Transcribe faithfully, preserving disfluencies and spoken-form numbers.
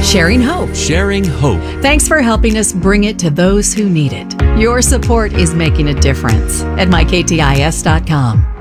Sharing hope. Sharing hope. Thanks for helping us bring it to those who need it. Your support is making a difference at my K T I S dot com.